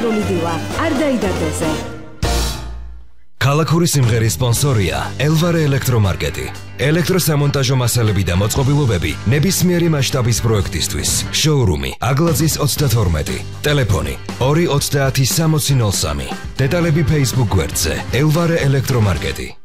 სპეციალური დილა. არ დაიდარდეზე. ქალაქური სიმღერის სპონსორია ელვარე ელექტრომარკეტი. ელექტროსამონტაჟო მასალები და მოწყობილობები ნებისმიერი მასშტაბის პროექტისთვის. შოურუმი აგლაძის 32. ტელეფონი 230 6003. დეტალები Facebook გვერდზე ელვარე ელექტრომარკეტი.